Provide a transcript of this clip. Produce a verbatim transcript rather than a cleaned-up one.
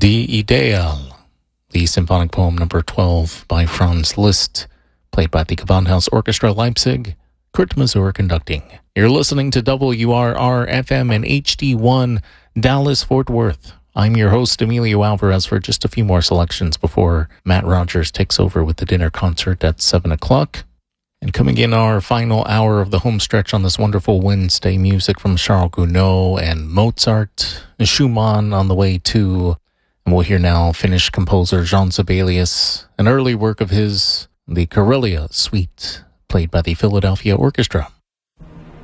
Die Ideal, the symphonic poem number twelve by Franz Liszt, played by the Gewandhaus Orchestra Leipzig, Kurt Masur conducting. You're listening to W R R F M and H D one, Dallas-Fort Worth. I'm your host, Emilio Alvarez, for just a few more selections before Matt Rogers takes over with the dinner concert at seven o'clock. And coming in our final hour of the home stretch on this wonderful Wednesday, music from Charles Gounod and Mozart, Schumann on the way too. And we'll hear now Finnish composer Jean Sibelius, an early work of his, the Karelia Suite, played by the Philadelphia Orchestra.